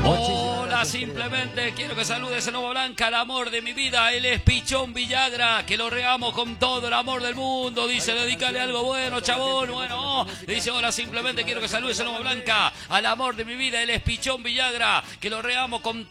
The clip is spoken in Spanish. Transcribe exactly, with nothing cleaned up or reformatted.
Hola, simplemente quiero que saludes en Nova Blanca, el amor de mi vida, él es Pichón Villagra, que lo regamos con todo el amor del mundo, dice, dedícale algo bueno, chabón, bueno, dice, hola, simplemente quiero que saludes en Nova Blanca, al amor de mi vida, él es Pichón Villagra, que lo regamos con